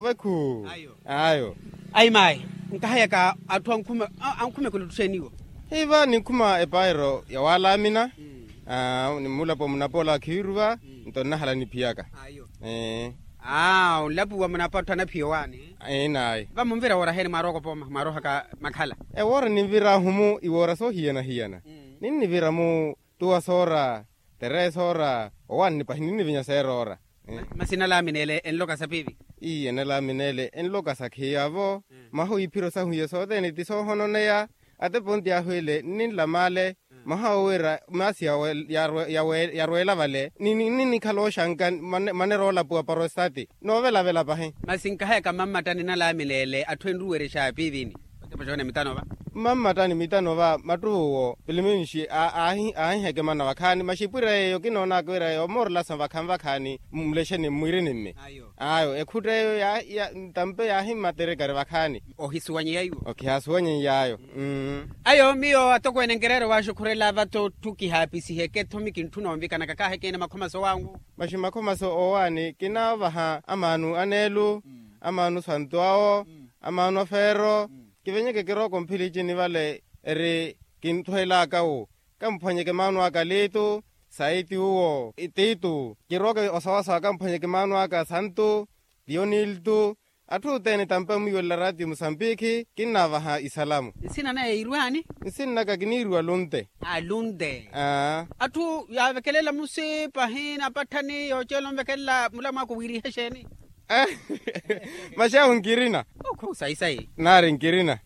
Weku. Ayo. Ai mai. Nkahaya ka atwa nkhume kulutusheniwo. Hiva ni kuma epairo ya wala mina. Ni mula po munapola kiruva. Ntona hala ni piyaka. Ayo. Lapu wa munapatwa na piyowani. Nai. Va mumvira wora heni maroko po maroha ka makhala. Wora ni vira humu iwora so hiena. Nini vira mu tua sora, teres ora, owan ni pahinini vinya serora. Masina la minele enloka sa pivi. Nela minele enloka sa kiavo. Mahu ipiro sa huye so de ni tiso hono neya. Ate ponti ahuele nin la male. Maha wera masi yarwela vale. Nini kalo shankan manerola pua parostati. No vela pahin. Masinkahaya ka mamma tani na la minele atwendu were sha pivi ni. Pajone mitano ba. Mamma tani mitano ba matuwo piliminshi ahi heke mana wakani mashipure yo kinona kwera yo morla sa wakani mlesheni mwirinimme. Ayo ekhutre ya tampe ya himatere kare wakani. Ohisuwanyi yayo. Okay hasuwanyi yayo. Ayo miyo atokwene ngerero washukurela bato tuki happy si heke thomi kintuno mbikana kaka heke ne makhomaso wangu. Makhomaso owani kinavaha amanu anelu amanu santwao amanu fero. Kivenye ke kero komphili chini vale ere kinthoela kao kamphanye ke manu aka leto saiti uo ititu kiroke osawasa kamphanye ke manu aka santo dionilto athu tene tampa muyola radio Mozambique kinavaha isalamu sina na irwani sina ka kinirwa lunte lunde athu ya vekelela musi pahina pathani yo chelo vekela mulama ko wiri hesheni Masha ungirina. Sai. Nare ngirina.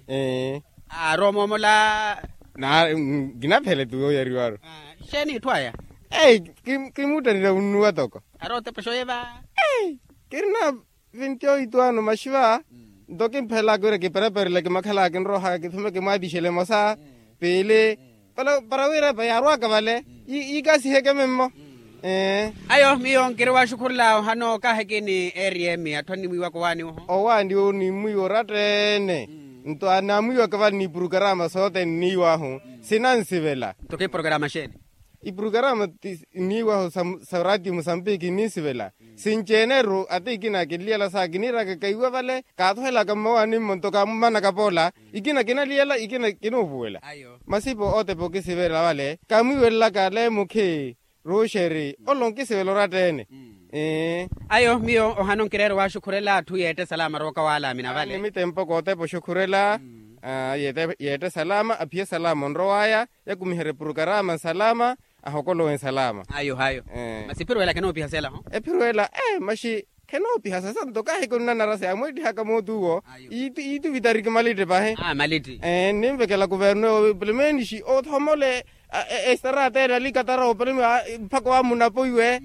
Romo mola. Na gina pele tu yariwaro. Sheni twaya. Kimuta ni unua toko. Arote peshoeva. Kirina 28 ano mashiva. Dokin pela gore ke para le ke makhala ke roha ke thume ke madi shele mosa. Pele para wera pa yarwa ka vale. Iga si heke memmo. Ayo miyo ngiri wa shukurla hano kaheke ni area mi atwani mwiwa kwa wani uho Owandi ni mwiwa ratene Nto ana mwiwa kwa ni programa sote niwa ho Sinansivela Toke programa sheni I programa niwa ho sa radio Mozambique nisivela Sinjenero ate ikina kiliela sa kinira kakaiwa vale Kathoela kamawa ni montoka mana kapola Ikina kina liela ikina kinovuela Masipo ote poki sivela vale Kamwiwela kale mukhe Rosheri, olonki se veloratene. Ayo miyo ohano kirero wa shukurela tu yete salama roka wala mina vale. Nimi tempo kote po shukurela. Yete salama apia salama onroaya ya kumihere programa salama ahokolo en salama. Ayo. Masipiruela keno pihasela ho. Piruela mashi keno pihasa santo kahe kunna narase amodi haka moduo. Itu vitari kemalite pahe. Maliti. Nimbe kala governo implementishi othomole Estara tera li katara operimi pakwa munapoiwe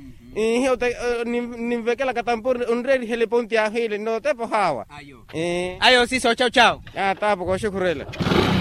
nimvekela katampur unredi hele ponti ahile no te pohawa ayo siso chao tapo ko shukurela